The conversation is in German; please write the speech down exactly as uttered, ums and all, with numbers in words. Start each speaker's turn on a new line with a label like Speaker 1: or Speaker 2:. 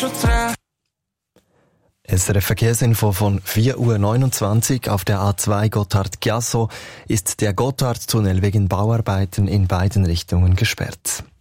Speaker 1: schon tre.
Speaker 2: S R F-Verkehrsinfo von vier Uhr neunundzwanzig. Auf der A zwei Gotthard-Chiasso ist der Gotthardtunnel wegen Bauarbeiten in beiden Richtungen gesperrt.